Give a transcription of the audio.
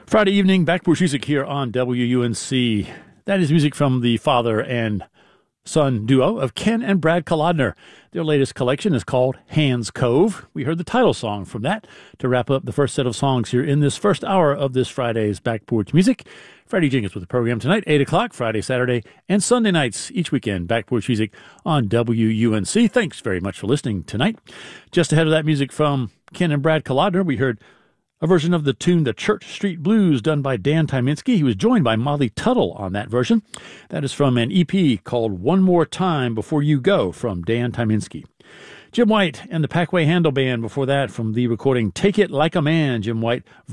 Friday evening, Backporch Music here on WUNC. That is music from the father and son duo of Ken and Brad Kolodner. Their latest collection is called Hands Cove. We heard the title song from that to wrap up the first set of songs here in this first hour of this Friday's Backporch Music. Freddie Jenkins with the program tonight, 8 o'clock, Friday, Saturday, and Sunday nights each weekend. Backporch Music on WUNC. Thanks very much for listening tonight. Just ahead of that music from Ken and Brad Kolodner, we heard a version of the tune The Church Street Blues done by Dan Tyminski. He was joined by Molly Tuttle on that version. That is from an EP called One More Time Before You Go from Dan Tyminski. Jim White and the Packway Handle Band before that from the recording Take It Like a Man. Jim White